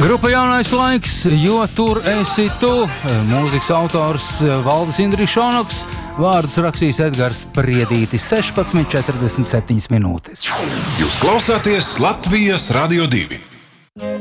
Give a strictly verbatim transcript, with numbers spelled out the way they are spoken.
Grupa Jaunais laiks, jo tur esi tu. Mūzikas autors Valdis Indrišonoks, vārdus rakstījis Edgars Priedītis, sešpadsmit četrdesmit septiņas minūtes. Jūs klausāties Latvijas Radio divi.